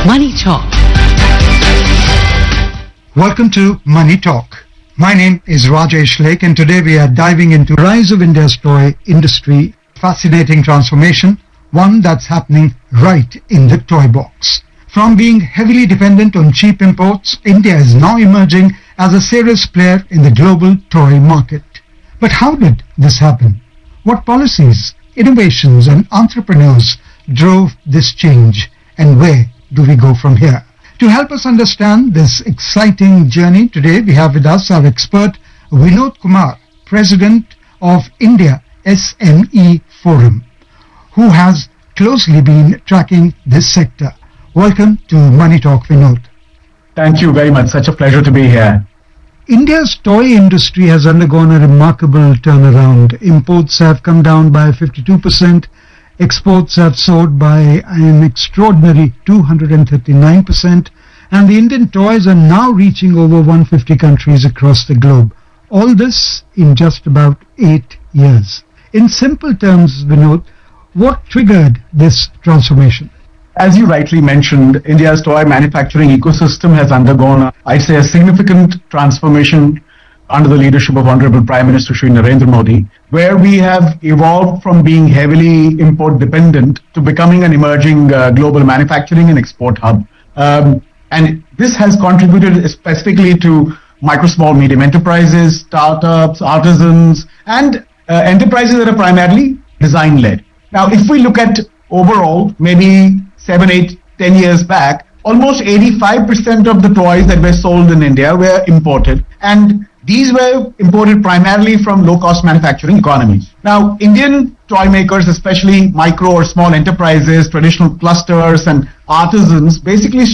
Money Talk. Welcome to Money Talk. My name is Rajesh Lake, and today we are diving into the rise of India's toy industry, fascinating transformation, one that's happening right in the toy box. From being heavily dependent on cheap imports, India is now emerging as a serious player in the global toy market. But how did this happen? What policies, innovations and entrepreneurs drove this change, and where do we go from here? To help us understand this exciting journey, today we have with us our expert Vinod Kumar, President of India SME Forum, who has closely been tracking this sector. Welcome to Money Talk, Vinod. Thank you very much. Such a pleasure to be here. India's toy industry has undergone a remarkable turnaround. Imports have come down by 52%. Exports have soared by an extraordinary 239%. And the Indian toys are now reaching over 150 countries across the globe. All this in just about 8 years. In simple terms, Vinod, what triggered this transformation? As you rightly mentioned, India's toy manufacturing ecosystem has undergone, I'd say, a significant transformation under the leadership of Honorable Prime Minister Shri Narendra Modi, where we have evolved from being heavily import dependent to becoming an emerging global manufacturing and export hub. And this has contributed specifically to micro, small, medium enterprises, startups, artisans, and enterprises that are primarily design-led. Now, if we look at overall, maybe 7, 8, 10 years back, almost 85% of the toys that were sold in India were imported, and these were imported primarily from low-cost manufacturing economies. Now, Indian toy makers, especially micro or small enterprises, traditional clusters and artisans, basically